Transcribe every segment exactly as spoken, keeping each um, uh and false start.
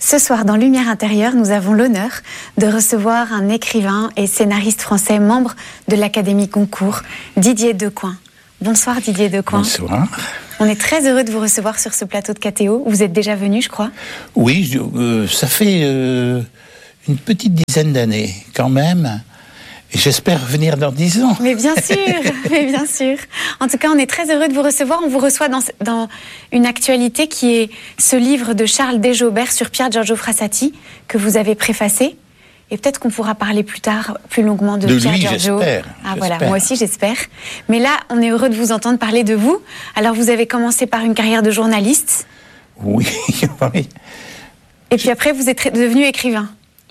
Ce soir, dans Lumière intérieure, nous avons l'honneur de recevoir un écrivain et scénariste français, membre de l'Académie Goncourt, Didier Decoing. Bonsoir Didier Decoing. Bonsoir. On est très heureux de vous recevoir sur ce plateau de K T O. Vous êtes déjà venu, je crois. Oui, je, euh, ça fait euh, une petite dizaine d'années quand même. Et j'espère venir dans dix ans. Mais bien sûr, mais bien sûr. En tout cas, on est très heureux de vous recevoir. On vous reçoit dans, dans une actualité qui est ce livre de Charles Desjaubert sur Pier Giorgio Frassati, que vous avez préfacé. Et peut-être qu'on pourra parler plus tard, plus longuement de, de Pier lui, Giorgio. J'espère, ah j'espère. Voilà, moi aussi j'espère. Mais là, on est heureux de vous entendre parler de vous. Alors, vous avez commencé par une carrière de journaliste. Oui, oui. Et puis après, vous êtes devenu écrivain.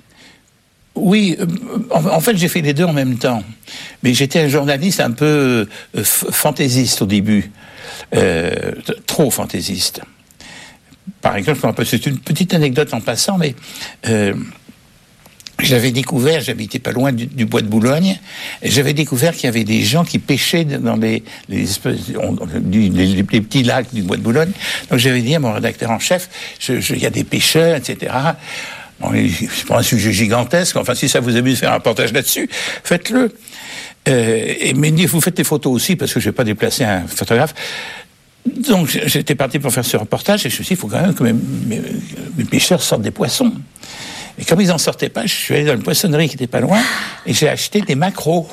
Oui, euh, en, en fait, j'ai fait les deux en même temps. Mais j'étais un journaliste un peu euh, fantaisiste au début. Euh, trop fantaisiste. Par exemple, c'est une petite anecdote en passant, mais euh, j'avais découvert, j'habitais pas loin du, du bois de Boulogne, et j'avais découvert qu'il y avait des gens qui pêchaient dans les, les, espèces, les, les, les petits lacs du bois de Boulogne. Donc j'avais dit à mon rédacteur en chef, je, je, il y a des pêcheurs, et cetera. Bon, c'est pas un sujet gigantesque, enfin si ça vous amuse de faire un reportage là-dessus, faites-le. Euh, et mais vous faites des photos aussi, parce que je vais pas déplacer un photographe. Donc j'étais parti pour faire ce reportage, et je me suis dit, il faut quand même que mes, mes, mes pêcheurs sortent des poissons. Et comme ils n'en sortaient pas, je suis allé dans une poissonnerie qui n'était pas loin, et j'ai acheté des maquereaux.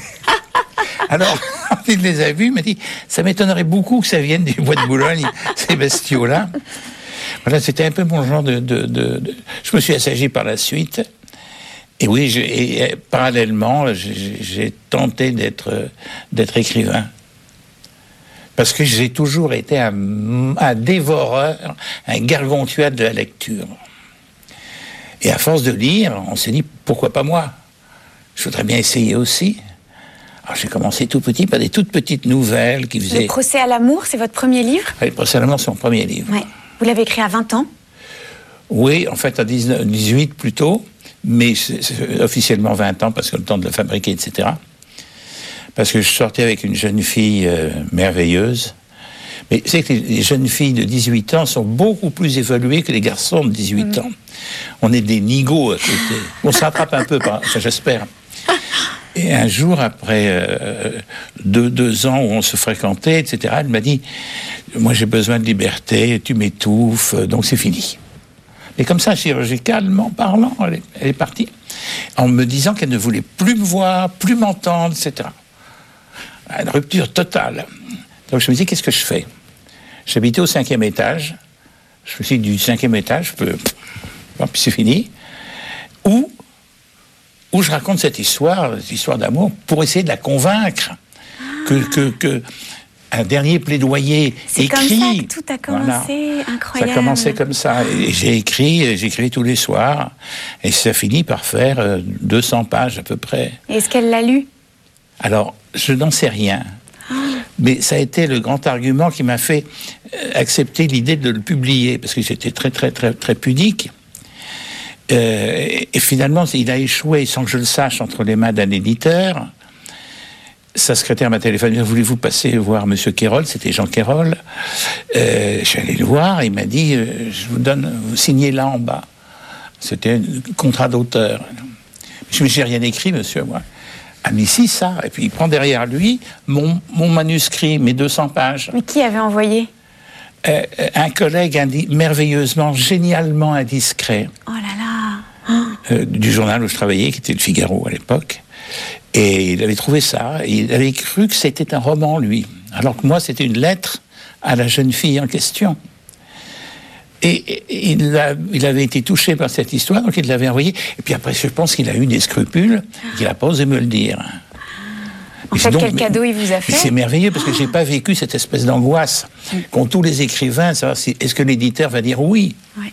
Alors, il les a vus, il m'a dit, ça m'étonnerait beaucoup que ça vienne du bois de Boulogne, ces bestiaux-là. Voilà, c'était un peu mon genre de, de, de, de... Je me suis assagi par la suite. Et oui, je, et, et, parallèlement, j'ai, j'ai tenté d'être, d'être écrivain. Parce que j'ai toujours été un, un dévoreur, un gargantua de la lecture. Et à force de lire, on s'est dit, pourquoi pas moi ? Je voudrais bien essayer aussi. Alors j'ai commencé tout petit par des toutes petites nouvelles qui faisaient... Le procès à l'amour, c'est votre premier livre ? Oui, le procès à l'amour, c'est mon premier livre. Ouais. Vous l'avez écrit à vingt ans ? Oui, en fait à dix-neuf, dix-huit plutôt, mais c'est, c'est officiellement vingt ans parce que le temps de le fabriquer, et cetera. Parce que je sortais avec une jeune fille euh, merveilleuse. Mais c'est que les jeunes filles de dix-huit ans sont beaucoup plus évoluées que les garçons de dix-huit mmh. ans. On est des nigauds à côté. On se rattrape un peu, par, enfin, j'espère. Et un jour, après euh, deux, deux ans où on se fréquentait, et cetera, elle m'a dit « Moi, j'ai besoin de liberté, tu m'étouffes, donc c'est fini. » Et comme ça, chirurgicalement parlant, elle est, elle est partie, en me disant qu'elle ne voulait plus me voir, plus m'entendre, et cetera. Une rupture totale. Donc je me dis, qu'est-ce que je fais ? J'habitais au cinquième étage. Je me suis dit, du cinquième étage, je peux... Bon, puis c'est fini. Ou... où je raconte cette histoire, cette histoire d'amour, pour essayer de la convaincre que, que, que un dernier plaidoyer c'est écrit. C'est comme ça que tout a commencé, voilà. Incroyable. Ça a commencé comme ça. Et j'ai écrit, j'écris tous les soirs, et ça finit par faire deux cents pages à peu près. Et est-ce qu'elle l'a lu ? Alors, je n'en sais rien. Oh. Mais ça a été le grand argument qui m'a fait accepter l'idée de le publier, parce que j'étais très, très, très, très pudique. Euh, et finalement, il a échoué, sans que je le sache, entre les mains d'un éditeur. Sa secrétaire m'a téléphoné, voulez-vous passer voir Monsieur Quérol ? C'était Jean Quérol. Euh, je suis allé le voir, il m'a dit, euh, je vous donne, vous signez là en bas. C'était un contrat d'auteur. Je me dis, j'ai rien écrit, monsieur, moi. Ah, mais si, ça. Et puis il prend derrière lui mon, mon manuscrit, mes deux cents pages. Mais qui avait envoyé ? Euh, un collègue indi- merveilleusement, génialement indiscret. Oh là là oh. Euh, du journal où je travaillais, qui était le Figaro à l'époque. Et il avait trouvé ça, et il avait cru que c'était un roman, lui. Alors que moi, c'était une lettre à la jeune fille en question. Et, et il, a, il avait été touché par cette histoire, donc il l'avait envoyé. Et puis après, je pense qu'il a eu des scrupules, qu'il n'a pas osé me le dire. En fait, donc, quel cadeau il vous a fait ? C'est merveilleux, parce que j'ai pas vécu cette espèce d'angoisse qu'ont tous les écrivains, savoir si, est-ce que l'éditeur va dire oui ? Ouais.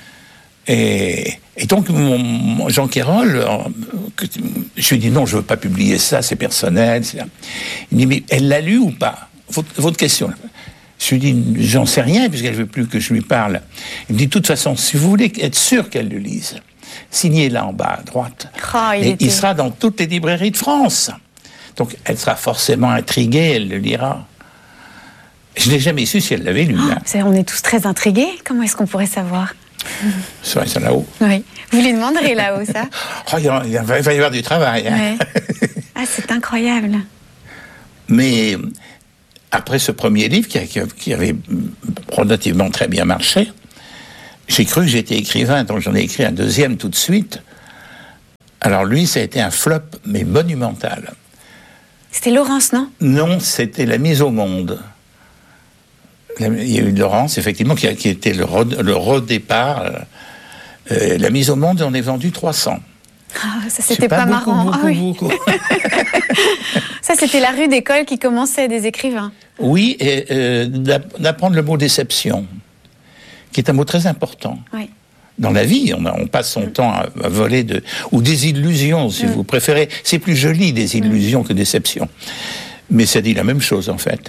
Et, et donc, mon, mon Jean Quérol, que, je lui ai dit non, je veux pas publier ça, c'est personnel. C'est... Il me dit, mais elle l'a lu ou pas ? votre, votre question. Je lui ai dit, j'en sais rien, puisqu'elle veut plus que je lui parle. Il me dit, de toute façon, si vous voulez être sûr qu'elle le lise, signez là en bas à droite. Oh, il et était... il sera dans toutes les librairies de France. Donc, elle sera forcément intriguée, elle le lira. Je n'ai jamais su si elle l'avait lu. Oh, hein. On est tous très intrigués. Comment est-ce qu'on pourrait savoir ? Ça, ça là-haut. Oui. Vous lui demanderez là-haut, ça? Oh, il, va, il va y avoir du travail. Hein. Ouais. Ah, c'est incroyable. Mais après ce premier livre, qui, qui, qui avait relativement très bien marché, j'ai cru que j'étais écrivain, donc j'en ai écrit un deuxième tout de suite. Alors lui, ça a été un flop, mais monumental. C'était Laurence, non? Non, c'était La mise au monde. Il y a eu Laurence, effectivement, qui, a, qui était le, re, le redépart. Euh, La mise au monde, on est vendu trois cents. Ah, ça, c'était pas, pas beaucoup, marrant. Beaucoup, ah, oui. beaucoup. Ça, c'était la rue d'école qui commençait des écrivains. Oui, et euh, d'apprendre le mot déception, qui est un mot très important. Oui. Dans la vie, on, a, on passe son mmh. temps à, à voler de... Ou des illusions, si mmh. vous préférez. C'est plus joli, des illusions, mmh. que déception. Mais ça dit la même chose, en fait.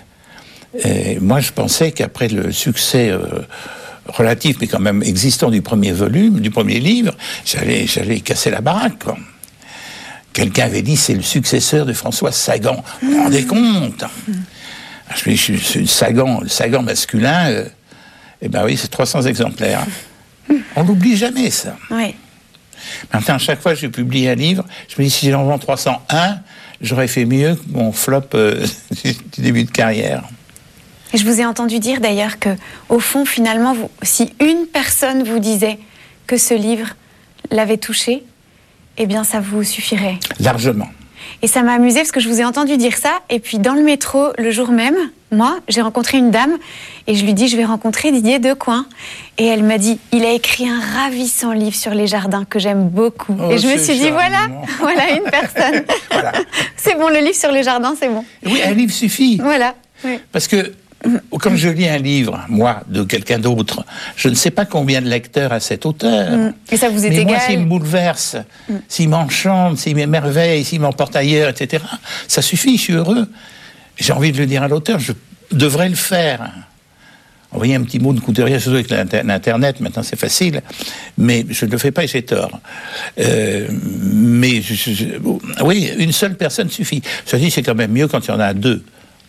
Et moi, je pensais qu'après le succès euh, relatif, mais quand même existant du premier volume, du premier livre, j'allais, j'allais casser la baraque, quoi. Quelqu'un avait dit, c'est le successeur de François Sagan. Vous vous rendez compte? mmh. Je me dis, je suis Sagan, le Sagan masculin, euh, eh ben oui, c'est trois cents exemplaires. On n'oublie jamais ça. Oui. Maintenant, à chaque fois que je publie un livre, je me dis, si j'en vends trois cent un, j'aurais fait mieux que mon flop euh, du début de carrière. Et je vous ai entendu dire d'ailleurs que, au fond, finalement, vous, si une personne vous disait que ce livre l'avait touché, eh bien, ça vous suffirait. Largement. Et ça m'a amusé parce que je vous ai entendu dire ça. Et puis, dans le métro, le jour même, moi, j'ai rencontré une dame et je lui dis, je vais rencontrer Didier Decoing. Et elle m'a dit, il a écrit un ravissant livre sur les jardins que j'aime beaucoup. Oh, et je me suis dit, voilà, voilà une personne. Voilà. C'est bon, le livre sur les jardins, c'est bon. Oui, un livre suffit. Voilà. Oui. Parce que quand je lis un livre, moi, de quelqu'un d'autre, je ne sais pas combien de lecteurs a cet auteur. Mmh. Et ça vous est Mais égal. moi, s'il me bouleverse, mmh. s'il m'enchante, s'il m'émerveille, s'il m'emporte ailleurs, et cetera, ça suffit, je suis heureux. J'ai envie de le dire à l'auteur, je devrais le faire. Envoyer un petit mot de couturier, surtout avec l'Internet, maintenant c'est facile, mais je ne le fais pas et j'ai tort. Euh, mais, je, je, oui, une seule personne suffit. Ça dit, c'est quand même mieux quand il y en a deux.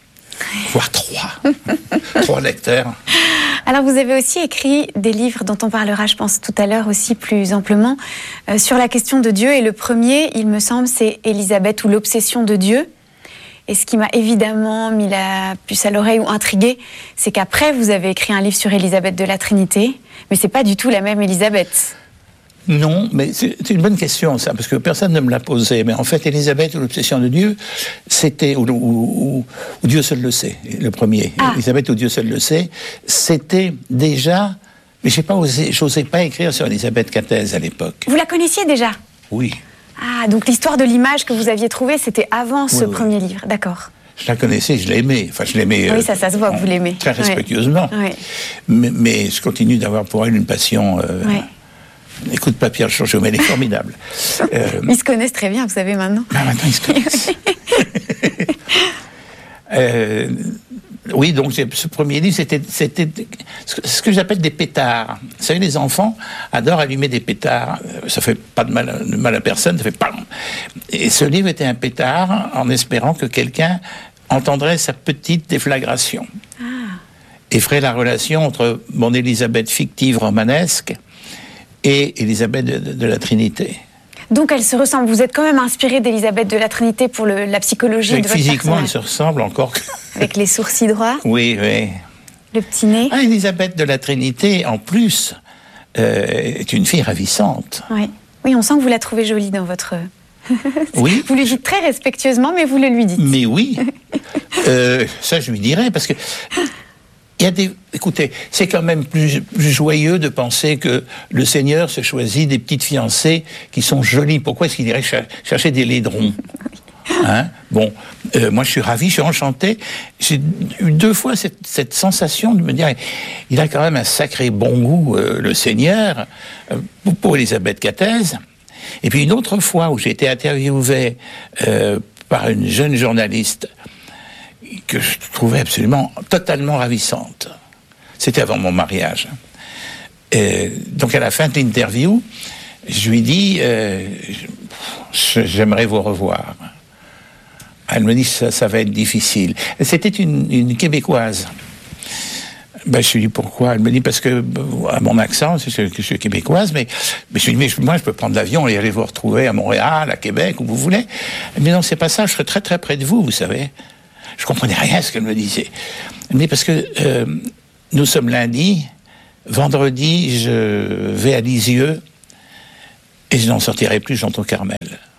Voire trois. Trois lecteurs. Alors, vous avez aussi écrit des livres dont on parlera, je pense, tout à l'heure aussi plus amplement, euh, sur la question de Dieu. Et le premier, il me semble, c'est Élisabeth ou l'obsession de Dieu. Et ce qui m'a évidemment mis la puce à l'oreille ou intriguée, c'est qu'après, vous avez écrit un livre sur Élisabeth de la Trinité, mais c'est pas du tout la même Élisabeth. Non, mais c'est une bonne question, ça, parce que personne ne me l'a posé. Mais en fait, Élisabeth ou l'obsession de Dieu, c'était, ou, ou, ou, ou Dieu seul le sait, le premier. Ah. Élisabeth ou Dieu seul le sait, c'était déjà, mais j'ai pas osé, j'osais pas écrire sur Élisabeth Cathès à l'époque. Vous la connaissiez déjà? Oui. Ah, donc l'histoire de l'image que vous aviez trouvée, c'était avant ce oui, premier oui. livre, d'accord. Je la connaissais, je l'aimais. Enfin, je l'aimais. Oui, ça, ça se voit que vous l'aimez. Très respectueusement. Oui. Mais, mais je continue d'avoir pour elle une passion. Euh, oui. Écoute pas Pierre Chauchot, mais elle est formidable. euh, ils se connaissent très bien, vous savez, maintenant. Ah, maintenant, ils se connaissent. euh, oui, donc ce premier livre, c'était, c'était ce que j'appelle des pétards. Vous savez, les enfants adorent allumer des pétards. Ça fait pas de mal, de mal à personne, ça fait pam. Et ce livre était un pétard en espérant que quelqu'un entendrait sa petite déflagration. Ah. Et ferait la relation entre mon Élisabeth fictive romanesque et Élisabeth de, de, de la Trinité. Donc elle se ressemble. Vous êtes quand même inspiré d'Élisabeth de la Trinité pour le, la psychologie de votre personnage. Physiquement, elle se ressemble encore. Avec les sourcils droits. Oui, oui. Le petit nez. Ah, Élisabeth de la Trinité, en plus, euh, est une fille ravissante. Oui. Oui, on sent que vous la trouvez jolie dans votre... Oui. Vous lui dites très respectueusement, mais vous le lui dites. Mais oui. euh, ça, je lui dirais, parce que... Il y a des... Écoutez, c'est quand même plus, plus joyeux de penser que le Seigneur se choisit des petites fiancées qui sont jolies. Pourquoi est-ce qu'il irait cher- chercher des laidrons? Hein? Bon, euh, moi je suis ravi, je suis enchanté. J'ai eu deux fois cette, cette sensation de me dire, il a quand même un sacré bon goût, euh, le Seigneur, euh, pour, pour Élisabeth Cathès. Et puis une autre fois où j'ai été interviewé euh, par une jeune journaliste que je trouvais absolument, totalement ravissante. C'était avant mon mariage. Et donc à la fin de l'interview, je lui dis, euh, j'aimerais vous revoir. Elle me dit, ça, ça va être difficile. C'était une, une Québécoise. Ben, je lui dis pourquoi. Elle me dit parce que, à mon accent, c'est que je suis québécoise, mais, mais je lui dis, mais moi, je peux prendre l'avion et aller vous retrouver à Montréal, à Québec, où vous voulez. Elle me dit, non, c'est pas ça, je serai très très près de vous, vous savez. Je comprenais rien à ce qu'elle me disait. Elle me dit, parce que euh, nous sommes lundi, vendredi, je vais à Lisieux, et je n'en sortirai plus, j'entre au Carmel.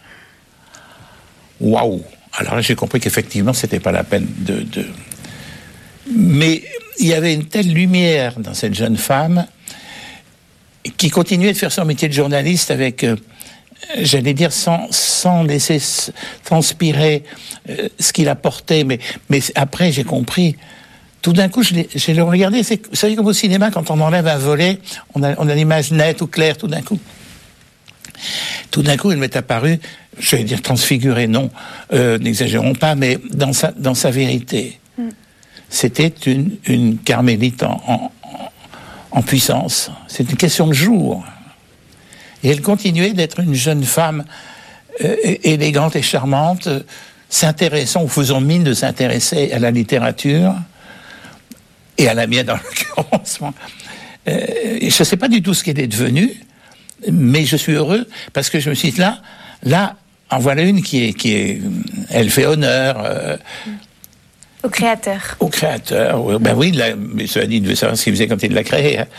Waouh! Alors là, j'ai compris qu'effectivement, c'était pas la peine de... de... Mais il y avait une telle lumière dans cette jeune femme qui continuait de faire son métier de journaliste avec, euh, j'allais dire, sans, sans laisser transpirer euh, ce qu'il apportait. Mais, mais après, j'ai compris. Tout d'un coup, je l'ai, je l'ai regardé. C'est, vous savez, comme au cinéma, quand on enlève un volet, on a, on a l'image nette ou claire tout d'un coup. Tout d'un coup, il m'est apparu, je vais dire transfiguré, non, euh, n'exagérons pas, mais dans sa, dans sa vérité. Mm. C'était une, une carmélite en, en, en puissance. C'est une question de jour. Et elle continuait d'être une jeune femme euh, élégante et charmante, euh, s'intéressant, ou faisant mine de s'intéresser à la littérature, et à la mienne en l'occurrence. Euh, je ne sais pas du tout ce qu'elle est devenue, mais je suis heureux parce que je me suis dit là, là, en voilà une qui est, qui est, elle fait honneur. Euh, Au créateur. Au créateur, oui. Ben oui, là, mais cela dit, il devait savoir ce qu'il faisait quand il l'a créé. Hein.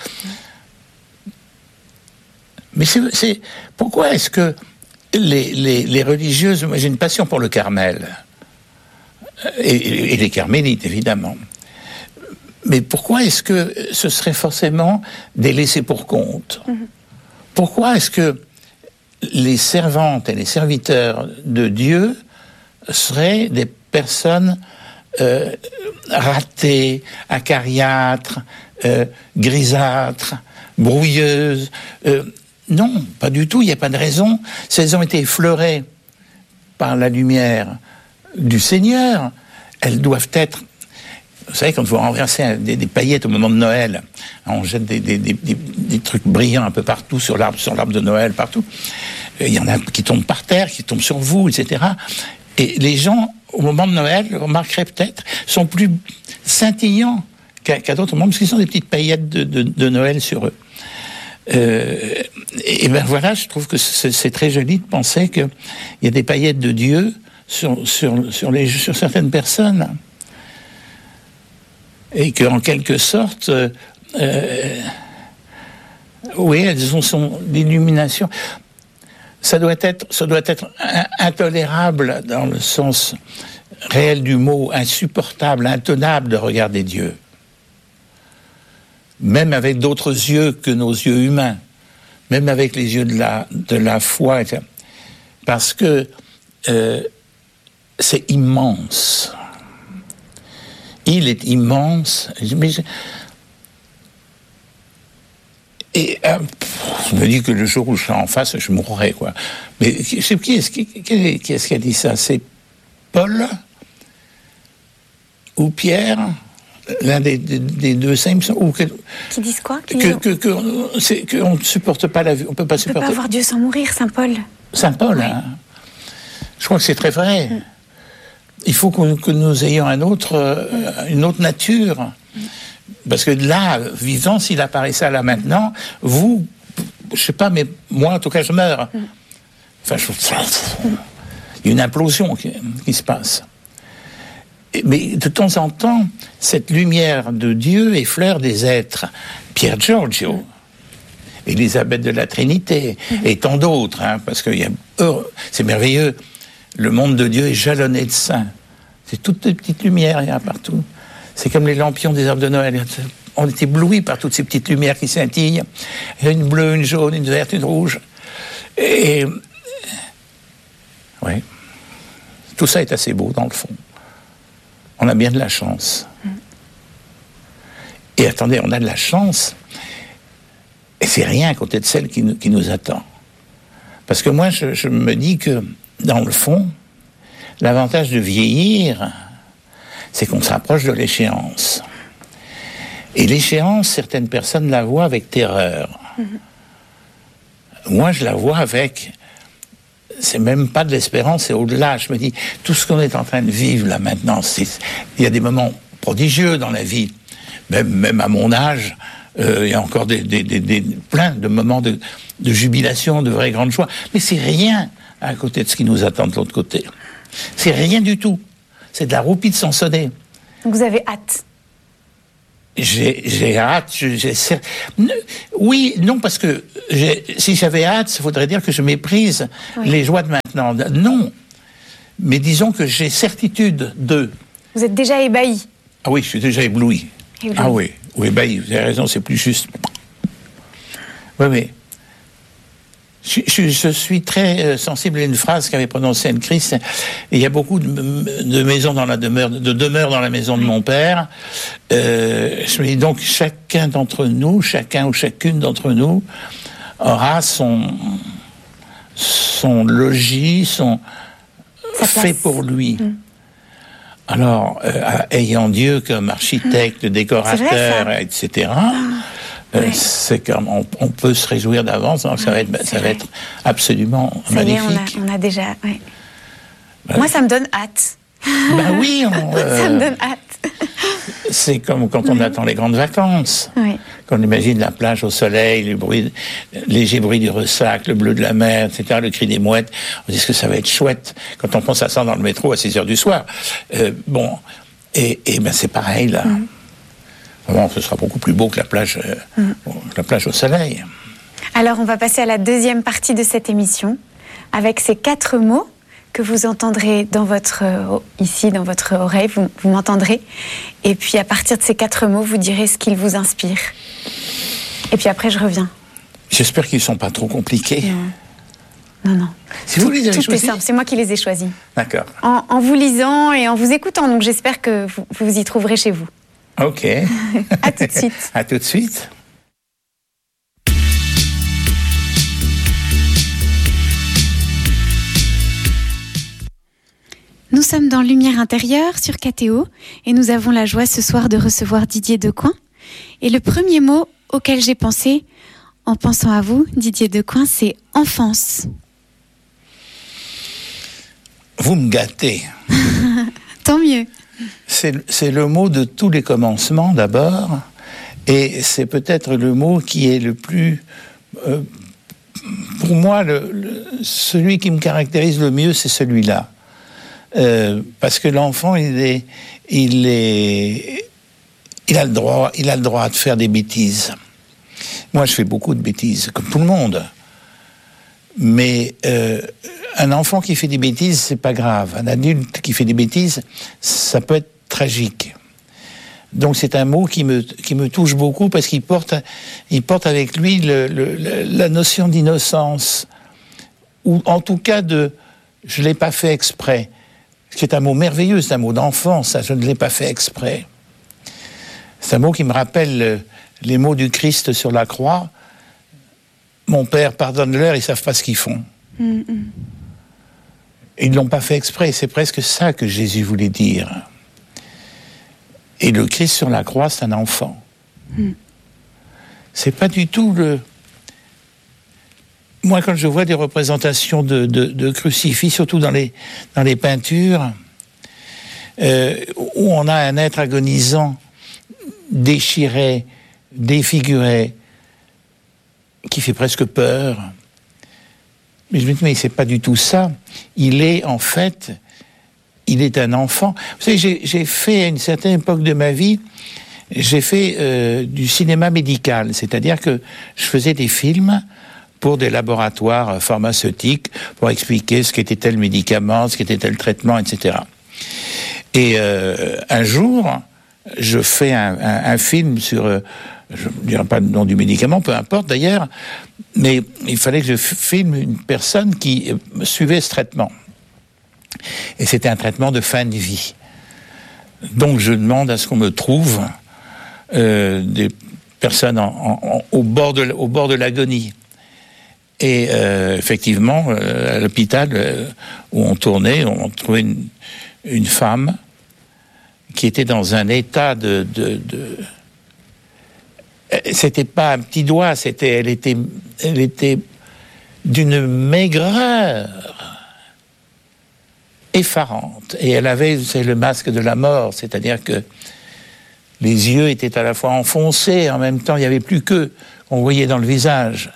Mais c'est, c'est... Pourquoi est-ce que les, les, les religieuses... Moi, j'ai une passion pour le Carmel. Et, et les carmélites, évidemment. Mais pourquoi est-ce que ce serait forcément des laissés pour compte ? Mm-hmm. Pourquoi est-ce que les servantes et les serviteurs de Dieu seraient des personnes... Euh, ratées, acariâtres, euh, grisâtres, brouilleuses. Euh, non, pas du tout, il n'y a pas de raison. Si elles ont été effleurées par la lumière du Seigneur, elles doivent être... Vous savez, quand vous renversez des, des paillettes au moment de Noël, on jette des, des, des, des, des trucs brillants un peu partout sur l'arbre, sur l'arbre de Noël, partout. Il y en a qui tombent par terre, qui tombent sur vous, et cetera. Et les gens, au moment de Noël, vous remarquerez peut-être, sont plus scintillants qu'à, qu'à d'autres moments, parce qu'ils ont des petites paillettes de, de, de Noël sur eux. Euh, et ben voilà, je trouve que c'est, c'est très joli de penser qu'il y a des paillettes de Dieu sur, sur, sur, les, sur certaines personnes. Et qu'en quelque sorte, euh, oui, elles ont son l'illumination. Ça doit être, ça doit être intolérable dans le sens réel du mot, insupportable, intenable de regarder Dieu. Même avec d'autres yeux que nos yeux humains, même avec les yeux de la, de la foi, et cetera. Parce que euh, c'est immense. Il est immense. Mais je... Et euh, je me dis que le jour où je serai en face, je mourrai, quoi. Mais je sais, qui est-ce qui, qui est-ce qui a dit ça ? C'est Paul ou Pierre, l'un des, des, des deux saints, ou que, qui disent quoi qui que, que, que, c'est, qu'on ne supporte pas la vie, on peut pas on supporter. On peut pas voir Dieu sans mourir, Saint Paul. Saint Paul, oui. Hein. Je crois que c'est très vrai. Mm. Il faut que, que nous ayons un autre, euh, une autre nature. Mm. Parce que là, vivant, s'il apparaissait là maintenant, vous, je sais pas, mais moi, en tout cas, je meurs. Mm. Enfin, je... il y a une implosion qui, qui se passe. Et, mais de temps en temps, cette lumière de Dieu effleure des êtres. Pier Giorgio, mm. Élisabeth de la Trinité, mm. et tant d'autres, hein, parce que y a, oh, c'est merveilleux. Le monde de Dieu est jalonné de saints. C'est toutes les petites lumières, il y a partout. C'est comme les lampions des arbres de Noël. On est éblouis par toutes ces petites lumières qui scintillent. Il y a une bleue, une jaune, une verte, une rouge. Et... oui. Tout ça est assez beau, dans le fond. On a bien de la chance. Mm. Et attendez, on a de la chance. Et c'est rien à côté de celle qui nous, qui nous attend. Parce que moi, je, je me dis que, dans le fond, l'avantage de vieillir, c'est qu'on se rapproche de l'échéance. Et l'échéance, certaines personnes la voient avec terreur. Mm-hmm. Moi, je la vois avec... c'est même pas de l'espérance, c'est au-delà. Je me dis, tout ce qu'on est en train de vivre là maintenant, c'est... il y a des moments prodigieux dans la vie. même, même à mon âge, euh, il y a encore des, des, des, des, plein de moments de, de jubilation, de vraies grandes joies. Mais c'est rien à côté de ce qui nous attend de l'autre côté. C'est rien du tout. C'est de la roupie de Sansonnet. Donc vous avez hâte? J'ai, j'ai hâte. J'ai, j'ai... Oui, non, parce que j'ai... si j'avais hâte, ça voudrait dire que je méprise oui. les joies de maintenant. Non. Mais disons que j'ai certitude de... Vous êtes déjà ébahi? Ah oui, je suis déjà ébloui. ébloui. Ah oui, ou ébahi, vous avez raison, c'est plus juste. Oui, mais... Je, je, je suis très sensible à une phrase qu'avait prononcée Anne-Christ. Il y a beaucoup de, de maisons dans la demeure, de demeures dans la maison de mon père. Euh, je me dis donc, chacun d'entre nous, chacun ou chacune d'entre nous aura son, son logis, son fait pour lui. Mmh. Alors, euh, ayant Dieu comme architecte, mmh. décorateur, vrai, et cetera, ah. Euh, oui. c'est comme on, on peut se réjouir d'avance, donc ça va être, ça va être absolument ça magnifique. Y est, on, a, on a déjà. Ouais. Ben, Moi, ça me donne hâte. Ben oui, on, euh, ça me donne hâte. C'est comme quand on oui. attend les grandes vacances. Oui. Quand on imagine la plage au soleil, le bruit, léger bruit du ressac, le bleu de la mer, et cetera, le cri des mouettes. On dit que ça va être chouette. Quand on pense à ça dans le métro à six heures du soir. Euh, bon, et, et ben c'est pareil là. Mm. Bon, ce sera beaucoup plus beau que la plage, euh, mmh. la plage au soleil. Alors, on va passer à la deuxième partie de cette émission, avec ces quatre mots que vous entendrez dans votre, euh, ici, dans votre oreille, vous, vous m'entendrez. Et puis, à partir de ces quatre mots, vous direz ce qu'ils vous inspirent. Et puis après, je reviens. J'espère qu'ils ne sont pas trop compliqués. Non, non. non. Si vous les avez tout choisis. est simple, c'est moi qui les ai choisis. D'accord. En, en vous lisant et en vous écoutant, donc j'espère que vous, vous y trouverez chez vous. Ok. À tout de suite. À tout de suite. Nous sommes dans Lumière intérieure sur K T O et nous avons la joie ce soir de recevoir Didier Decoing. Et le premier mot auquel j'ai pensé en pensant à vous, Didier Decoing, c'est enfance. Vous me gâtez. Tant mieux. C'est, c'est le mot de tous les commencements d'abord, et c'est peut-être le mot qui est le plus, euh, pour moi, le, le, celui qui me caractérise le mieux, c'est celui-là, euh, parce que l'enfant, il est, il est, il a le droit, il a le droit de faire des bêtises. Moi, je fais beaucoup de bêtises, comme tout le monde, mais euh, un enfant qui fait des bêtises, c'est pas grave. Un adulte qui fait des bêtises, ça peut être tragique. Donc c'est un mot qui me, qui me touche beaucoup parce qu'il porte, il porte avec lui le, le, la notion d'innocence, ou en tout cas de « je ne l'ai pas fait exprès ». C'est un mot merveilleux, c'est un mot d'enfant, ça, je ne l'ai pas fait exprès. C'est un mot qui me rappelle les mots du Christ sur la croix. Mon Père, pardonne-leur, ils ne savent pas ce qu'ils font. Mm-hmm. Ils ne l'ont pas fait exprès, c'est presque ça que Jésus voulait dire. Et le Christ sur la croix, c'est un enfant. Mm. C'est pas du tout le... Moi, quand je vois des représentations de, de, de crucifix, surtout dans les, dans les peintures, euh, où on a un être agonisant, déchiré, défiguré, qui fait presque peur. Mais je me dis, mais c'est pas du tout ça. Il est, en fait, il est un enfant. Vous savez, j'ai, j'ai fait, à une certaine époque de ma vie, j'ai fait euh, du cinéma médical. C'est-à-dire que je faisais des films pour des laboratoires pharmaceutiques, pour expliquer ce qu'était tel médicament, ce qu'était tel traitement, et cetera. Et euh, un jour, je fais un, un, un film sur... Euh, je ne dirai pas le nom du médicament, peu importe d'ailleurs, mais il fallait que je filme une personne qui suivait ce traitement. Et c'était un traitement de fin de vie. Donc je demande à ce qu'on me trouve euh, des personnes en, en, en, au, bord de, au bord de l'agonie. Et euh, effectivement, euh, à l'hôpital euh, où on tournait, on trouvait une, une femme qui était dans un état de... de, de c'était pas un petit doigt, c'était, elle était, elle était d'une maigreur effarante. Et elle avait, c'est le masque de la mort, c'est-à-dire que Les yeux étaient à la fois enfoncés, et en même temps, il n'y avait plus qu'eux qu'on voyait dans le visage.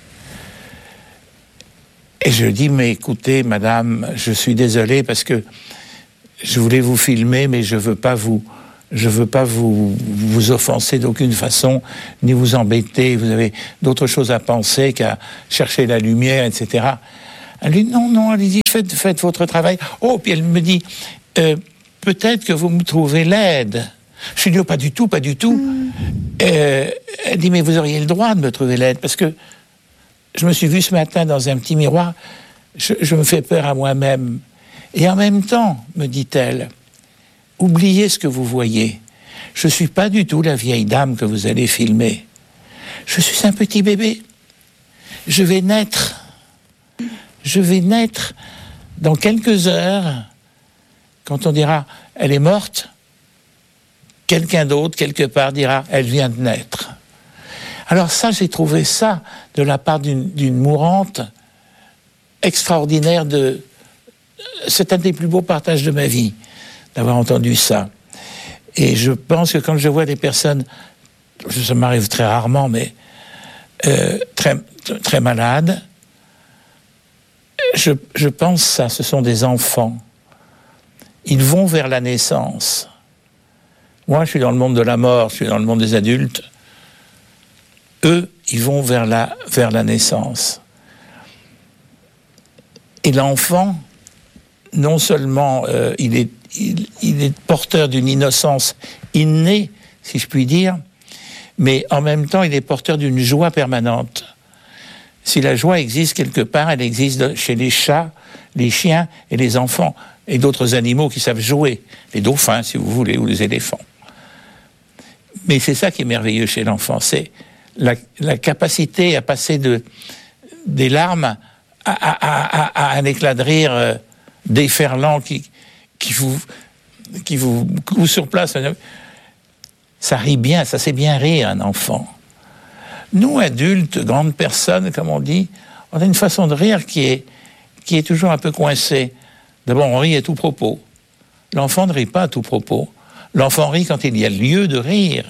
Et je dis, mais écoutez, madame, je suis désolé parce que je voulais vous filmer, mais je ne veux pas vous... Je veux pas vous, vous offenser d'aucune façon, ni vous embêter. Vous avez d'autres choses à penser qu'à chercher la lumière, et cetera. Elle dit, non, non, allez-y, faites, faites votre travail. Oh, puis elle me dit, euh, peut-être que vous me trouvez laide. Je lui dis, oh, pas du tout, pas du tout. Mmh. Euh, elle dit, mais vous auriez le droit de me trouver laide, parce que je me suis vu ce matin dans un petit miroir, je, je me fais peur à moi-même. Et en même temps, me dit-elle, oubliez ce que vous voyez. Je ne suis pas du tout la vieille dame que vous allez filmer. Je suis un petit bébé. Je vais naître. Je vais naître dans quelques heures. Quand on dira « elle est morte », quelqu'un d'autre, quelque part, dira « elle vient de naître ». Alors ça, j'ai trouvé ça, de la part d'une, d'une mourante, extraordinaire. De... C'est un des plus beaux partages de ma vie, d'avoir entendu ça. Et je pense que quand je vois des personnes, ça m'arrive très rarement, mais euh, très, très malades, je, je pense ça, ce sont des enfants. Ils vont vers la naissance. Moi, je suis dans le monde de la mort, je suis dans le monde des adultes. Eux, ils vont vers la, vers la naissance. Et l'enfant, non seulement euh, il est Il, il est porteur d'une innocence innée, si je puis dire, mais en même temps, il est porteur d'une joie permanente. Si la joie existe quelque part, elle existe chez les chats, les chiens et les enfants, et d'autres animaux qui savent jouer, les dauphins, si vous voulez, ou les éléphants. Mais c'est ça qui est merveilleux chez l'enfant, c'est la, la capacité à passer de, des larmes à, à, à, à un éclat de rire euh, déferlant qui... qui vous, qui vous, vous surplace. Ça rit bien, ça sait bien rire, un enfant. Nous, adultes, grandes personnes, comme on dit, on a une façon de rire qui est, qui est toujours un peu coincée. D'abord, on rit à tout propos. L'enfant ne rit pas à tout propos. L'enfant rit quand il y a lieu de rire.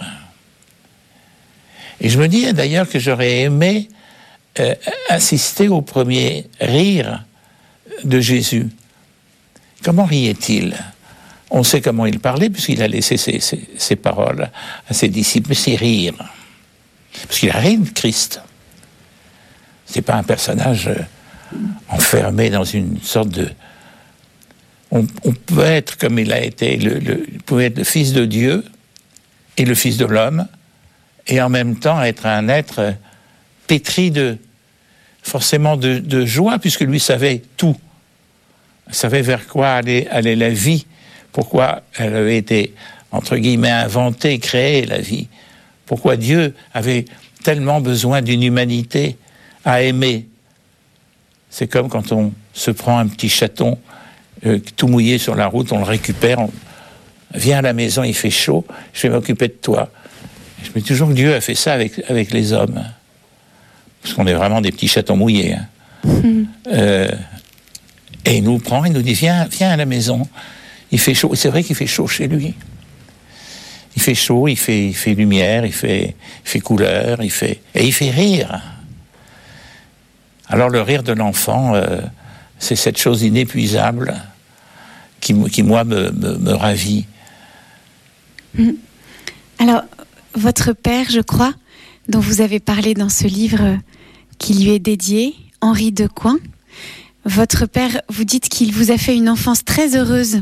Et je me dis d'ailleurs que j'aurais aimé euh, assister au premier rire de Jésus. Comment riait-il ? On sait comment il parlait, puisqu'il a laissé ses, ses, ses paroles à ses disciples, mais c'est rire. Parce qu'il a ri de Christ. C'est pas un personnage enfermé dans une sorte de... On, on peut être, comme il a été, le, le, il pouvait être le Fils de Dieu et le Fils de l'homme, et en même temps être un être pétri de, forcément de, de joie, puisque lui savait tout. Il savait vers quoi allait, allait la vie, pourquoi elle avait été, entre guillemets, inventée, créée, la vie. Pourquoi Dieu avait tellement besoin d'une humanité à aimer. C'est comme quand on se prend un petit chaton euh, tout mouillé sur la route, on le récupère, on vient à la maison, il fait chaud, je vais m'occuper de toi. Je me dis toujours que Dieu a fait ça avec, avec les hommes. Parce qu'on est vraiment des petits chatons mouillés. Hein. Mmh. Euh, et il nous prend, il nous dit, viens, viens à la maison. Il fait chaud. Et c'est vrai qu'il fait chaud chez lui. Il fait chaud, il fait, il fait lumière, il fait, il fait couleur, il fait, et il fait rire. Alors le rire de l'enfant, euh, c'est cette chose inépuisable qui, qui moi, me, me, me ravit. Mmh. Alors, votre père, je crois, dont vous avez parlé dans ce livre qui lui est dédié, Henri Decoing, votre père, vous dites qu'il vous a fait une enfance très heureuse.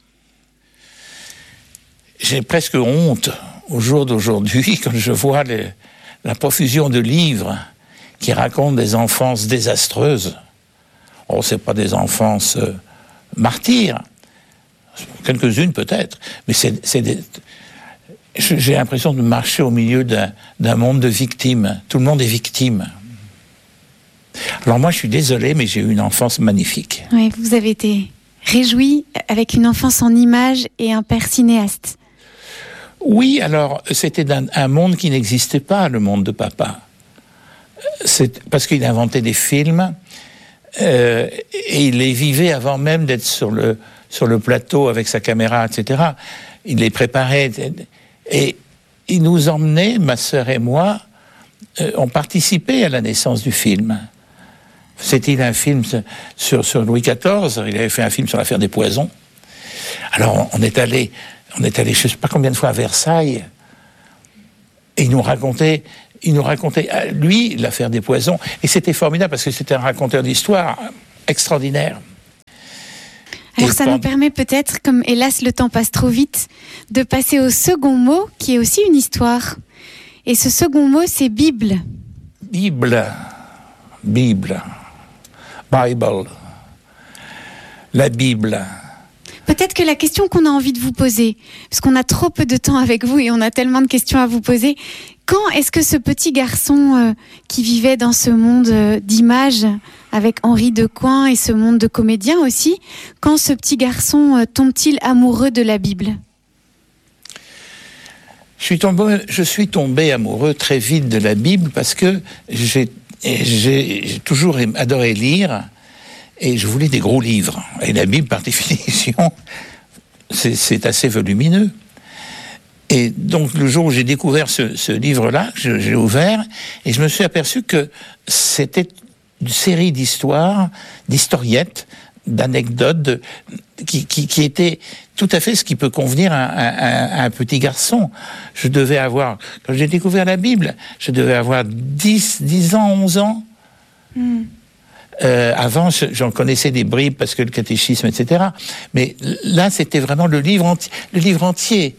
J'ai presque honte au jour d'aujourd'hui quand je vois les, la profusion de livres qui racontent des enfances désastreuses. Oh, c'est pas des enfances euh, martyrs, quelques-unes peut-être, mais c'est, c'est des... J'ai l'impression de marcher au milieu d'un, d'un monde de victimes. Tout le monde est victime. Alors moi, je suis désolé, mais j'ai eu une enfance magnifique. Oui, vous avez été réjoui avec une enfance en images et un père cinéaste. Oui, alors, c'était un, un monde qui n'existait pas, le monde de papa. C'est parce qu'il inventait des films, euh, et il les vivait avant même d'être sur le, sur le plateau avec sa caméra, et cetera. Il les préparait. Et il nous emmenait, ma sœur et moi, euh, on participait à la naissance du film. C'était un film sur, sur Louis quatorze, il avait fait un film sur l'affaire des poisons. Alors on est allé, on est allé je ne sais pas combien de fois à Versailles, et il nous racontait, il nous racontait, lui, l'affaire des poisons, et c'était formidable parce que c'était un raconteur d'histoire extraordinaire. Alors ça nous permet peut-être, comme hélas le temps passe trop vite, de passer au second mot qui est aussi une histoire. Et ce second mot, c'est Bible. Bible. Bible. Bible. La Bible. Peut-être que la question qu'on a envie de vous poser, parce qu'on a trop peu de temps avec vous et on a tellement de questions à vous poser, quand est-ce que ce petit garçon euh, qui vivait dans ce monde euh, d'images avec Henri Decoing et ce monde de comédiens aussi, quand ce petit garçon euh, tombe-t-il amoureux de la Bible ? Je suis tombé, je suis tombé amoureux très vite de la Bible parce que j'ai, j'ai, j'ai toujours adoré lire et je voulais des gros livres. Et la Bible, par définition, c'est, c'est assez volumineux. Et donc, le jour où j'ai découvert ce, ce livre-là, je, je l'ai ouvert et je me suis aperçu que c'était une série d'histoires, d'historiettes, d'anecdotes, de, qui, qui, qui étaient tout à fait ce qui peut convenir à, à, à un petit garçon. Je devais avoir, quand j'ai découvert la Bible, je devais avoir dix, dix ans, onze ans. Mm. Euh, avant, j'en connaissais des bribes parce que le catéchisme, et cetera. Mais là, c'était vraiment le livre entier. Le livre entier.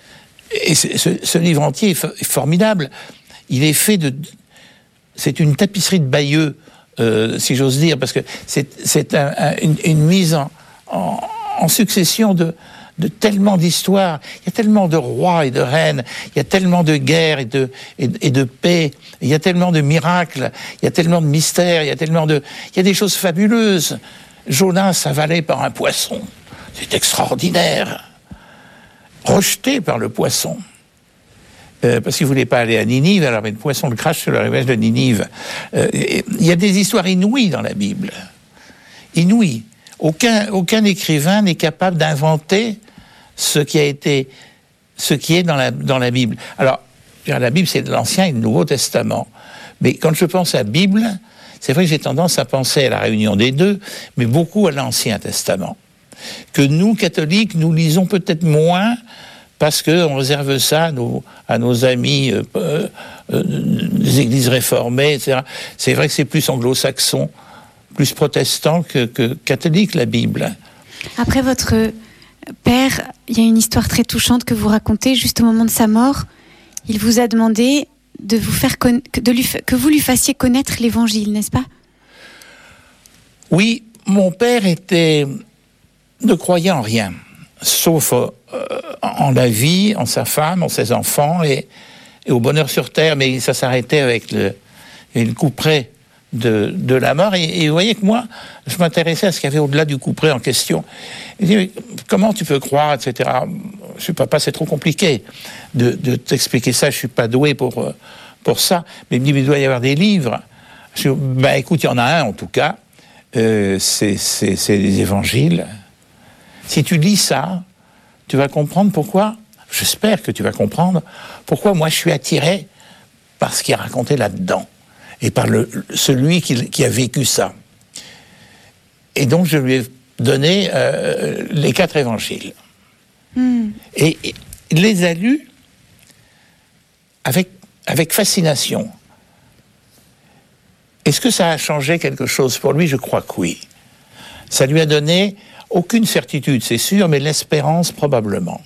Et ce, ce, ce livre entier est formidable. Il est fait de... C'est une tapisserie de Bayeux, euh, si j'ose dire, parce que c'est, c'est un, un, une, une mise en, en, en succession de, de tellement d'histoires. Il y a tellement de rois et de reines, il y a tellement de guerres et de, et, et de paix, il y a tellement de miracles, il y a tellement de mystères, il y a tellement de... Il y a des choses fabuleuses. Jonas avalé par un poisson, c'est extraordinaire. Rejeté par le poisson. Euh, parce qu'il ne voulait pas aller à Ninive, alors le poisson le crache sur le rivage de Ninive. Euh, il y a des histoires inouïes dans la Bible. Inouïes. Aucun, aucun écrivain n'est capable d'inventer ce qui a été, ce qui est dans la, dans la Bible. Alors, la Bible, c'est l'Ancien et le Nouveau Testament. Mais quand je pense à la Bible, c'est vrai que j'ai tendance à penser à la réunion des deux, mais beaucoup à l'Ancien Testament. Que nous, catholiques, nous lisons peut-être moins parce qu'on réserve ça à nos, à nos amis euh, euh, des églises réformées, et cetera. C'est vrai que c'est plus anglo-saxon, plus protestant que, que catholique, la Bible. Après votre père, il y a une histoire très touchante que vous racontez. Juste au moment de sa mort, il vous a demandé de vous faire conna- de lui, que vous lui fassiez connaître l'Évangile, n'est-ce pas ? Oui, mon père était... ne croyait en rien, sauf euh, en la vie, en sa femme, en ses enfants et, et au bonheur sur terre, mais ça s'arrêtait avec le, le couperet de, de la mort. Et, et vous voyez que moi, je m'intéressais à ce qu'il y avait au-delà du couperet en question. Il dit, comment tu peux croire, et cetera. Je suis papa, c'est trop compliqué de, de t'expliquer ça, je suis pas doué pour, pour ça. Mais il me dit, mais il doit y avoir des livres. Je dis, ben écoute, il y en a un en tout cas, euh, c'est, c'est, c'est les évangiles. Si tu lis ça, tu vas comprendre pourquoi, j'espère que tu vas comprendre, pourquoi moi je suis attiré par ce qui est raconté là-dedans, et par le, celui qui, qui a vécu ça. Et donc je lui ai donné euh, les quatre évangiles. Mm. Et, et il les a lus avec, avec fascination. Est-ce que ça a changé quelque chose pour lui ? Je crois que oui. Ça lui a donné... aucune certitude, c'est sûr, mais l'espérance, probablement.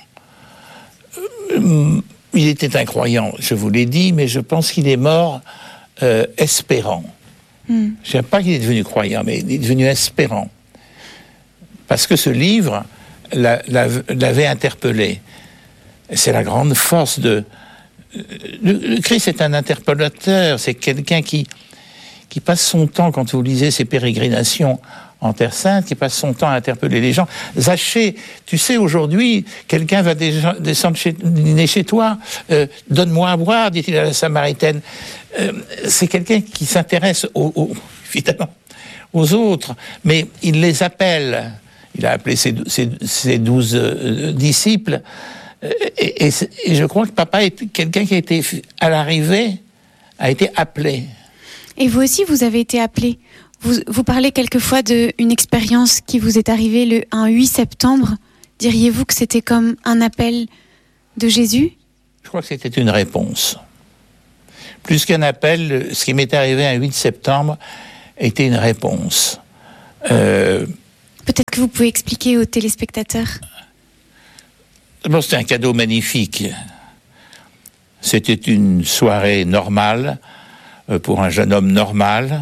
Euh, il était incroyant, je vous l'ai dit, mais je pense qu'il est mort euh, espérant. Mm. Je ne sais pas qu'il est devenu croyant, mais il est devenu espérant. Parce que ce livre l'a, l'a, l'avait interpellé. C'est la grande force de... Le, le Christ est un interpellateur, c'est quelqu'un qui, qui passe son temps, quand vous lisez ses pérégrinations en Terre Sainte, qui passe son temps à interpeller les gens. Zachée, tu sais, aujourd'hui, quelqu'un va déjà descendre chez, dîner chez toi, euh, donne-moi à boire, dit-il à la Samaritaine. Euh, c'est quelqu'un qui s'intéresse, aux, aux, évidemment, aux autres, mais il les appelle. Il a appelé ses, ses, ses douze euh, disciples, Et, et, et je crois que papa est quelqu'un qui a été, à l'arrivée, a été appelé. Et vous aussi, vous avez été appelé. Vous, vous parlez quelquefois d'une expérience qui vous est arrivée le un huit septembre. Diriez-vous que c'était comme un appel de Jésus ? Je crois que c'était une réponse. Plus qu'un appel, ce qui m'est arrivé un huit septembre était une réponse. Euh, Peut-être que vous pouvez expliquer aux téléspectateurs. D'abord, c'était un cadeau magnifique. C'était une soirée normale, euh, pour un jeune homme normal.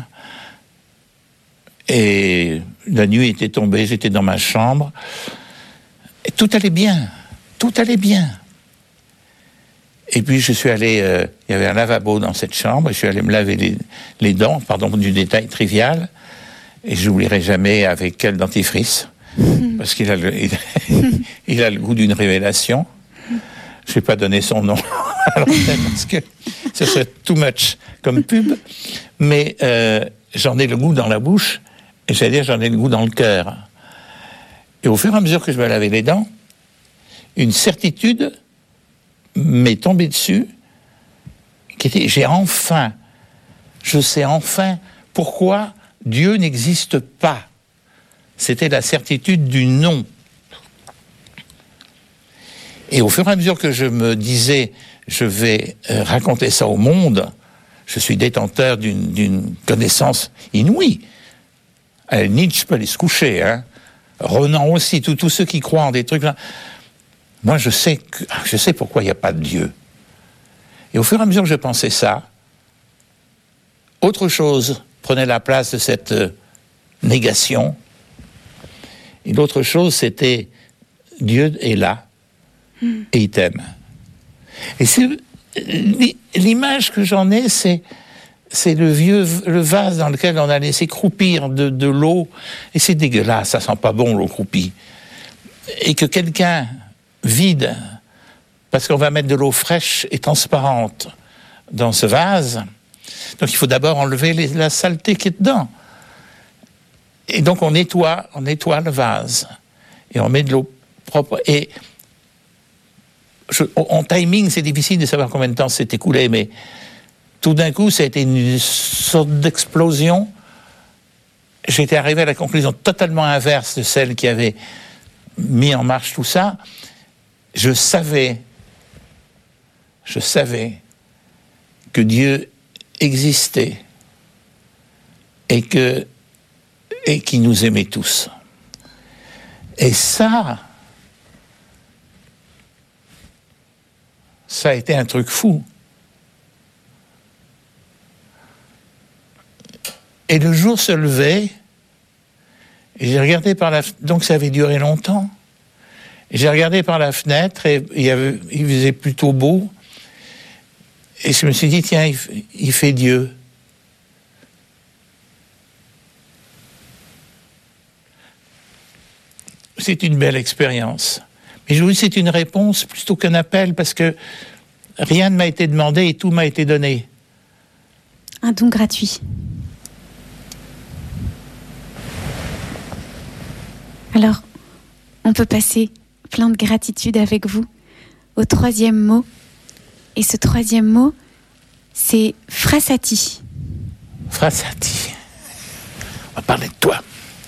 Et la nuit était tombée, j'étais dans ma chambre. Et tout allait bien. Tout allait bien. Et puis je suis allé, euh, il y avait un lavabo dans cette chambre, je suis allé me laver les, les dents, pardon du détail trivial, et je n'oublierai jamais avec quel dentifrice, parce qu'il a le, il, il a le goût d'une révélation. Je vais pas donner son nom à l'antenne parce que ce serait too much comme pub, mais euh, j'en ai le goût dans la bouche, et j'allais dire j'en ai le goût dans le cœur. Et au fur et à mesure que je me lavais les dents, une certitude m'est tombé dessus, qui était, j'ai enfin, je sais enfin pourquoi Dieu n'existe pas. C'était la certitude du non. Et au fur et à mesure que je me disais, je vais euh, raconter ça au monde, je suis détenteur d'une, d'une connaissance inouïe. Euh, Nietzsche peut aller se coucher, hein. Renan aussi, tous ceux qui croient en des trucs là. Moi, je sais, que, je sais pourquoi il n'y a pas de Dieu. Et au fur et à mesure que je pensais ça, autre chose prenait la place de cette euh, négation. Et l'autre chose, c'était Dieu est là mm. et il t'aime. Et c'est, l'image que j'en ai, c'est, c'est le vieux le vase dans lequel on a laissé croupir de, de l'eau. Et c'est dégueulasse, ça sent pas bon l'eau croupie. Et que quelqu'un vide, parce qu'on va mettre de l'eau fraîche et transparente dans ce vase. Donc il faut d'abord enlever les, la saleté qui est dedans. Et donc on nettoie, on nettoie le vase. Et on met de l'eau propre. Et je, en timing, c'est difficile de savoir combien de temps s'est écoulé, mais tout d'un coup, ça a été une sorte d'explosion. J'étais arrivé à la conclusion totalement inverse de celle qui avait mis en marche tout ça. Je savais, je savais que Dieu existait et que et qu'il nous aimait tous. Et ça, ça a été un truc fou. Et le jour se levait, et j'ai regardé par la fenêtre, donc ça avait duré longtemps. Et j'ai regardé par la fenêtre et il, y avait, il faisait plutôt beau. Et je me suis dit, tiens, il, il fait Dieu. C'est une belle expérience. Mais je vous dis, c'est une réponse plutôt qu'un appel, parce que rien ne m'a été demandé et tout m'a été donné. Un don gratuit. Alors, on peut passer plein de gratitude avec vous au troisième mot. Et ce troisième mot, c'est Frassati. Frassati. On va parler de toi.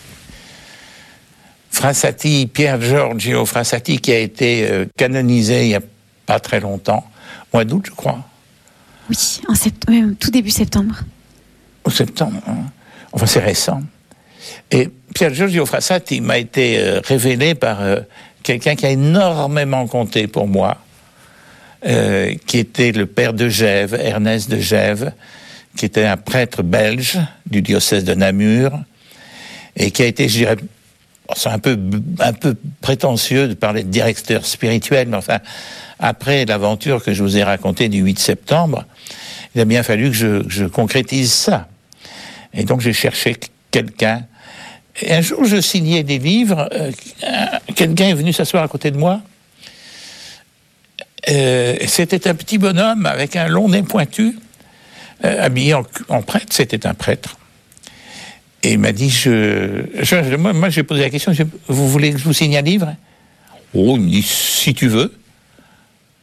Frassati, Pier Giorgio Frassati, qui a été euh, canonisé il n'y a pas très longtemps, mois d'août, je crois. Oui, en sept... même tout début septembre. Au septembre, hein. Enfin, c'est récent. Et Pier Giorgio Frassati m'a été euh, révélé par euh, quelqu'un qui a énormément compté pour moi, euh, qui était le père de Gève, Ernest de Gève, qui était un prêtre belge du diocèse de Namur, et qui a été, je dirais, c'est un peu, un peu prétentieux de parler de directeur spirituel, mais enfin, après l'aventure que je vous ai racontée du huit septembre, il a bien fallu que je, je concrétise ça. Et donc j'ai cherché quelqu'un. Et un jour, je signais des livres, euh, quelqu'un est venu s'asseoir à côté de moi. Euh, c'était un petit bonhomme avec un long nez pointu, euh, habillé en, en prêtre, c'était un prêtre. Et il m'a dit, je, je, moi, moi j'ai posé la question, je, vous voulez que je vous signe un livre? Oh, il me dit, si tu veux.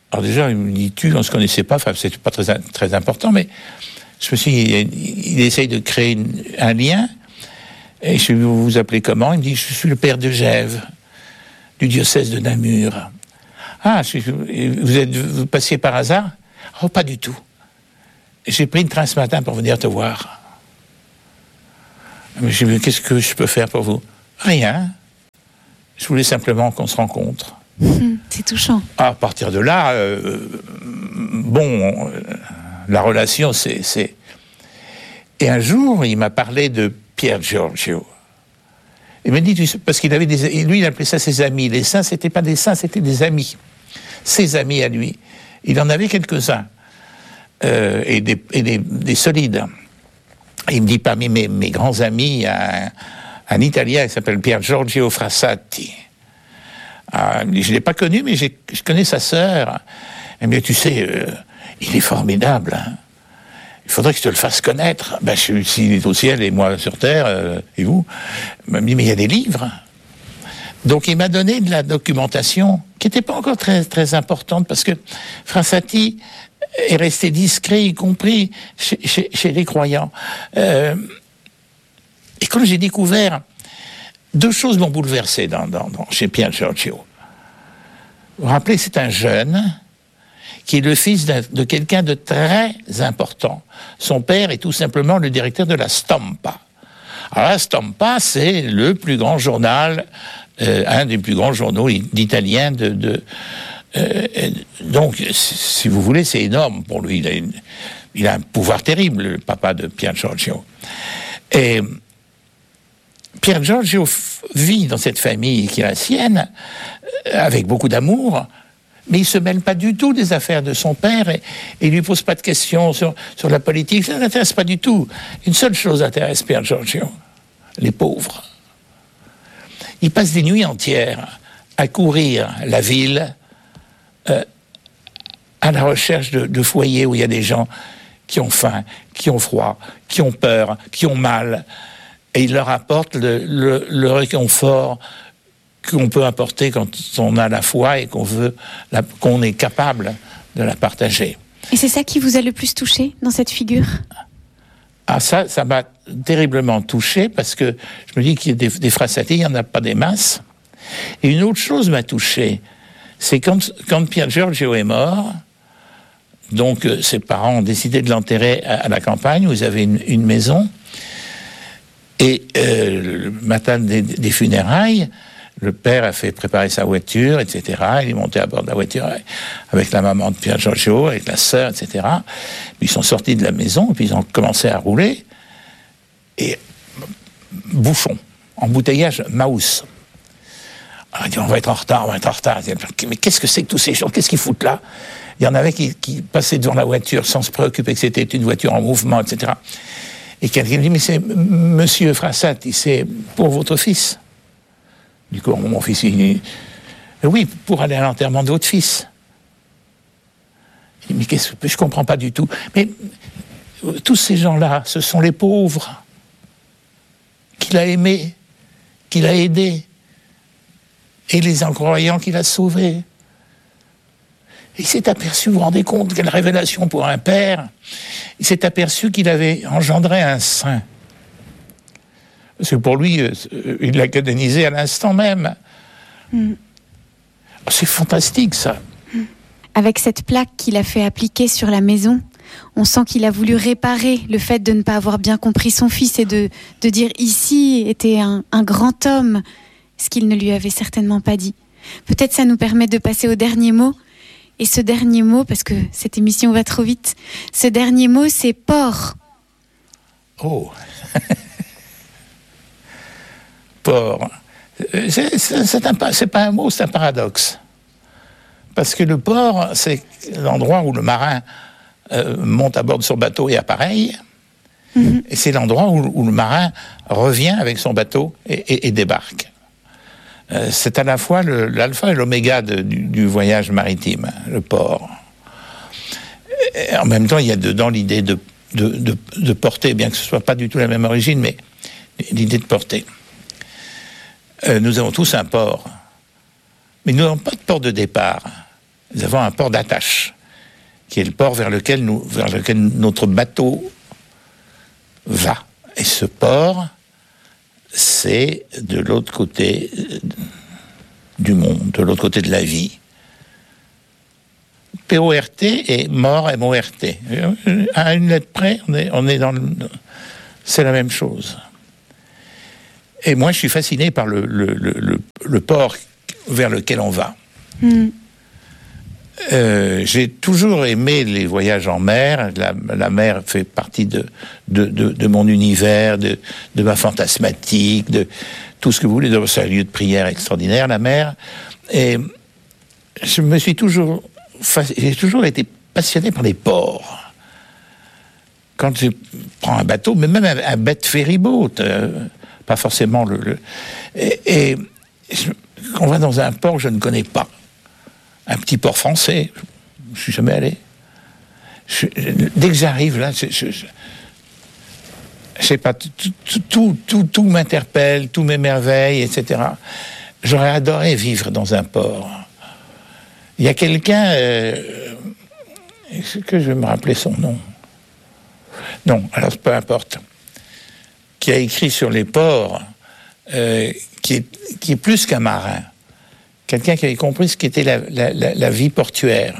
Alors déjà, il me dit tu, on ne se connaissait pas, enfin, c'est pas très, très important, mais je me suis dit, il, il essaye de créer une, un lien, et je lui dis, vous vous appelez comment? Il me dit, je suis le père de Gève, du diocèse de Namur. Ah, je, vous, êtes, vous passiez par hasard? Oh, pas du tout. J'ai pris une train ce matin pour venir te voir. Mais j'ai dit, qu'est-ce que je peux faire pour vous? Rien. Je voulais simplement qu'on se rencontre. Mmh, c'est touchant. À partir de là, euh, bon, euh, la relation, c'est, c'est... Et un jour, il m'a parlé de Pier Giorgio. Il m'a dit, tu sais, parce qu'il avait des... Lui, il appelait ça ses amis. Les saints, c'était pas des saints, c'était des amis. Ses amis à lui. Il en avait quelques-uns. Euh, et des, et des, des solides. Et il me dit, parmi mes, mes grands amis, il y a un, un Italien qui s'appelle Pier Giorgio Frassati. Ah, je ne l'ai pas connu, mais j'ai, je connais sa sœur. Elle me dit, tu sais, euh, il est formidable. Hein. Il faudrait que je te le fasses connaître. Ben, je, s'il est au ciel et moi sur terre, euh, et vous, il m'a dit, mais il y a des livres. Donc il m'a donné de la documentation qui n'était pas encore très, très importante, parce que Frassati est resté discret, y compris chez, chez, chez les croyants. Euh, et quand j'ai découvert, deux choses m'ont bouleversé dans, dans, dans, chez Pier Giorgio. Vous vous rappelez, c'est un jeune qui est le fils de quelqu'un de très important. Son père est tout simplement le directeur de la Stampa. Alors la Stampa, c'est le plus grand journal, euh, un des plus grands journaux d'Italiens de... de Euh, donc, si vous voulez, c'est énorme pour lui. Il a, une, il a un pouvoir terrible, le papa de Pier Giorgio. Et Pier Giorgio vit dans cette famille qui est la sienne, avec beaucoup d'amour, mais il ne se mêle pas du tout des affaires de son père et il ne lui pose pas de questions sur, sur la politique. Ça ne l'intéresse pas du tout. Une seule chose intéresse Pier Giorgio, les pauvres. Il passe des nuits entières à courir la ville, Euh, à la recherche de, de foyers où il y a des gens qui ont faim, qui ont froid, qui ont peur, qui ont mal, et il leur apporte le, le, le réconfort qu'on peut apporter quand on a la foi et qu'on veut, la, qu'on est capable de la partager. Et c'est ça qui vous a le plus touché dans cette figure? Ah, ça, ça m'a terriblement touché, parce que je me dis qu'il y a des, des Frassati, il n'y en a pas des masses. Et une autre chose m'a touché, c'est quand, quand Pier Giorgio est mort, donc euh, ses parents ont décidé de l'enterrer à, à la campagne, où ils avaient une, une maison, et euh, le matin des, des funérailles, le père a fait préparer sa voiture, et cetera. Il est monté à bord de la voiture avec la maman de Pier Giorgio, avec la sœur, et cetera. Puis ils sont sortis de la maison, et puis ils ont commencé à rouler, et bouchon, embouteillage Maus. On dit, on va être en retard, on va être en retard. Mais qu'est-ce que c'est que tous ces gens? Qu'est-ce qu'ils foutent là? Il y en avait qui, qui passaient devant la voiture sans se préoccuper que c'était une voiture en mouvement, et cetera. Et quelqu'un dit, mais c'est Monsieur Frassati, c'est pour votre fils. Du coup, mon fils, il dit, oui, pour aller à l'enterrement de votre fils. Il dit, mais qu'est-ce que je comprends pas du tout. Mais tous ces gens-là, ce sont les pauvres qu'il a aimés, qu'il a aidés. Et les incroyants qu'il a sauvés. Il s'est aperçu, vous vous rendez compte, quelle révélation pour un père, il s'est aperçu qu'il avait engendré un saint. Parce que pour lui, il l'a canonisé à l'instant même. Mm. C'est fantastique, ça. Avec cette plaque qu'il a fait appliquer sur la maison, on sent qu'il a voulu réparer le fait de ne pas avoir bien compris son fils et de, de dire ici était un, un grand homme, ce qu'il ne lui avait certainement pas dit. Peut-être ça nous permet de passer au dernier mot. Et ce dernier mot, parce que cette émission va trop vite, ce dernier mot, c'est porc. Oh Porc. C'est, c'est, c'est, un, c'est pas un mot, c'est un paradoxe. Parce que le port, c'est l'endroit où le marin euh, monte à bord de son bateau et appareille. Mm-hmm. Et c'est l'endroit où, où le marin revient avec son bateau et, et, et débarque. Euh, c'est à la fois le, l'alpha et l'oméga de, du, du voyage maritime, le port. Et en même temps, il y a dedans l'idée de, de, de, de porter, bien que ce ne soit pas du tout la même origine, mais l'idée de porter. Euh, nous avons tous un port, mais nous n'avons pas de port de départ. nous avons un port d'attache, qui est le port vers lequel, nous, vers lequel notre bateau va. Et ce port, c'est de l'autre côté du monde, de l'autre côté de la vie. P O R T et mort, M O R T. À une lettre près, on est, on est dans le... C'est la même chose. Et moi, je suis fasciné par le, le, le, le port vers lequel on va. Mm. Euh, j'ai toujours aimé les voyages en mer. La, la mer fait partie de, de, de, de mon univers, de, de ma fantasmatique, de tout ce que vous voulez. C'est un lieu de prière extraordinaire, la mer. Et je me suis toujours... J'ai toujours été passionné par les ports. Quand je prends un bateau, mais même un, un bête ferryboat, euh, pas forcément le... le et, et je, on va dans un port que je ne connais pas. Un petit port français, je suis jamais allé. Je, je, dès que j'arrive là, je, je, je, je sais pas, tout, tout, tout, tout, tout m'interpelle, tout m'émerveille, et cetera. J'aurais adoré vivre dans un port. Il y a quelqu'un, euh, est-ce que je vais me rappeler son nom? Non, alors peu importe, qui a écrit sur les ports, euh, qui, est, qui est plus qu'un marin. Quelqu'un qui avait compris ce qu'était la, la, la, la vie portuaire.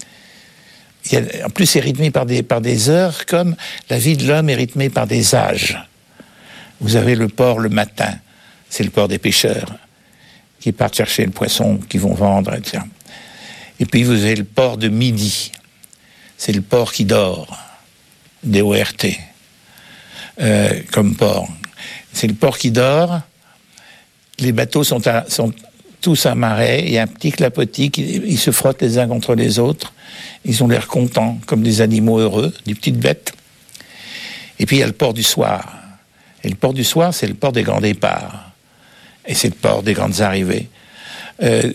Il y a, en plus, c'est rythmé par des, par des heures, comme la vie de l'homme est rythmée par des âges. Vous avez le port le matin, c'est le port des pêcheurs, qui partent chercher le poisson, qui vont vendre, et cetera. Et puis vous avez le port de midi, c'est le port qui dort, D O R T, euh, comme port. C'est le port qui dort, les bateaux sont, à, sont tous amarrés, il y a un petit clapotis, ils se frottent les uns contre les autres, ils ont l'air contents, comme des animaux heureux, des petites bêtes. Et puis il y a le port du soir. Et le port du soir, c'est le port des grands départs. Et c'est le port des grandes arrivées. Euh,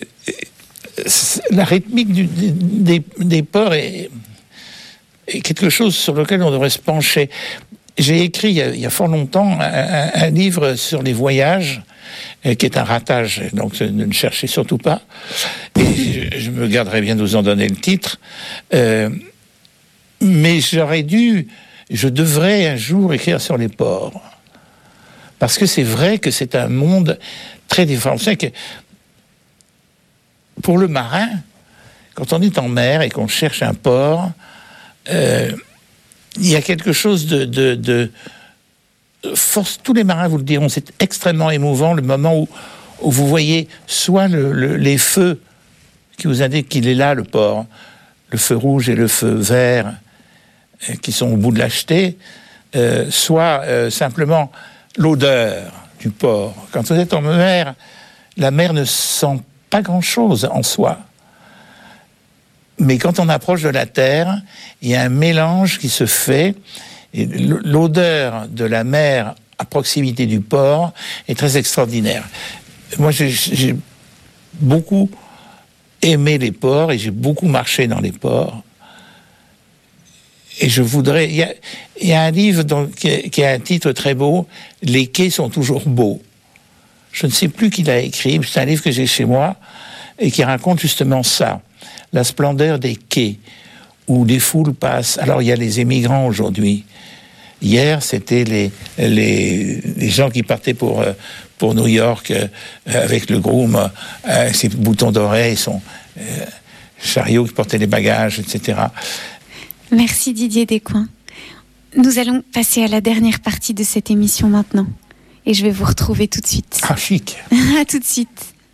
la rythmique du, des, des ports est, est quelque chose sur lequel on devrait se pencher. J'ai écrit il y a, il y a fort longtemps un, un livre sur les voyages, euh, qui est un ratage, donc ne le cherchez surtout pas. Et je, je me garderai bien de vous en donner le titre. Euh, mais j'aurais dû, je devrais un jour écrire sur les ports. Parce que c'est vrai que c'est un monde très différent. C'est que pour le marin, quand on est en mer et qu'on cherche un port, euh, il y a quelque chose de, de, de force. Tous les marins vous le diront, c'est extrêmement émouvant le moment où, où vous voyez soit le, le, les feux qui vous indiquent qu'il est là, le port, le feu rouge et le feu vert euh, qui sont au bout de la jetée, euh, soit euh, simplement l'odeur du port. Quand vous êtes en mer, la mer ne sent pas grand-chose en soi. Mais quand on approche de la terre, il y a un mélange qui se fait. Et l'odeur de la mer à proximité du port est très extraordinaire. Moi, j'ai, j'ai beaucoup aimé les ports et j'ai beaucoup marché dans les ports. Et je voudrais... Il y a, il y a un livre dont, qui, qui a un titre très beau, « Les quais sont toujours beaux ». Je ne sais plus qui l'a écrit, c'est un livre que j'ai chez moi et qui raconte justement ça, la splendeur des quais où les foules passent. Alors il y a les émigrants aujourd'hui. Hier, c'était les, les, les gens qui partaient pour, pour New York euh, avec le groom, euh, ses boutons d'oreilles, son euh, chariot qui portait les bagages, et cetera. Merci Didier Descoings. Nous allons passer à la dernière partie de cette émission maintenant. Et je vais vous retrouver tout de suite. Ah, chic. À tout de suite.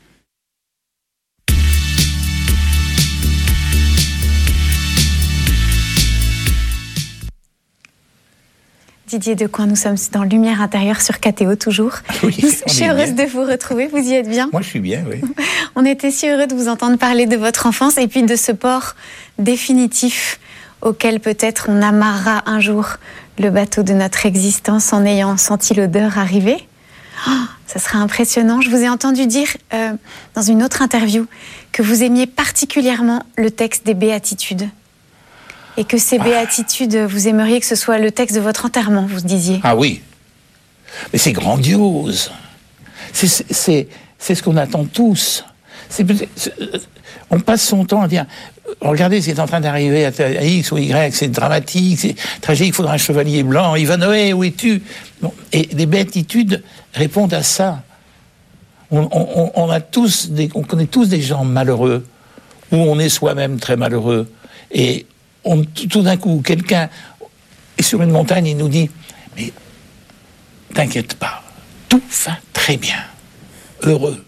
Didier Descoings, nous sommes dans Lumière intérieure sur K T O toujours. Oui, je suis heureuse bien de vous retrouver, vous y êtes bien? Moi je suis bien, oui. On était si heureux de vous entendre parler de votre enfance et puis de ce port définitif auquel peut-être on amarrera un jour le bateau de notre existence en ayant senti l'odeur arriver. Oh, ça sera impressionnant. Je vous ai entendu dire euh, dans une autre interview que vous aimiez particulièrement le texte des Béatitudes. Et que ces béatitudes, vous aimeriez que ce soit le texte de votre enterrement, vous disiez. Ah oui. Mais c'est grandiose. C'est, c'est, c'est ce qu'on attend tous. c'est, c'est, on passe son temps à dire, regardez ce qui est en train d'arriver à, à X ou Y, c'est dramatique, c'est tragique, il faudra un chevalier blanc, Ivanhoé, où es-tu? Bon, et les béatitudes répondent à ça. On, on, on, a tous des, on connaît tous des gens malheureux, où on est soi-même très malheureux. Et on, tout d'un coup, quelqu'un est sur une montagne, il nous dit, mais t'inquiète pas, tout va très bien, heureux.